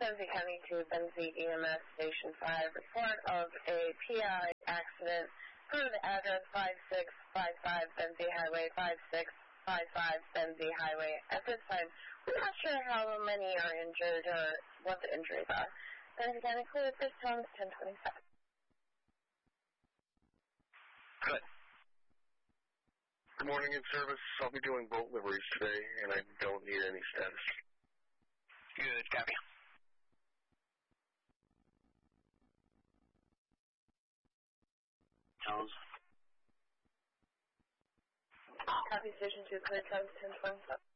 Benzie County to Benzie EMS Station 5. Report of a PI accident for the address 5655 Benzie Highway, 5655 Benzie Highway. At this time, we're not sure how many are injured or what the injuries are. Benzie County clear at this time is 1027. Good. Good morning in service. I'll be doing boat liveries today, and I don't need any status. Good, copy. Jones. Copy Station 2, clear time 1027.